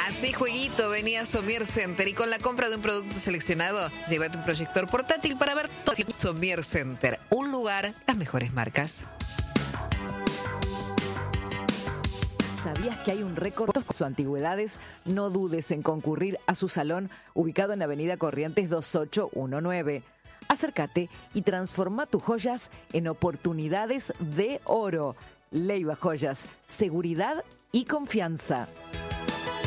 Así jueguito venía Sommier Center y con la compra de un producto seleccionado, llévate un proyector portátil para ver todo. Sommier Center, un lugar, las mejores marcas. ¿Sabías que hay un récord con sus antigüedades? No dudes en concurrir a su salón ubicado en Avenida Corrientes 2819. Acércate y transforma tus joyas en oportunidades de oro. Leiva Joyas, seguridad y confianza.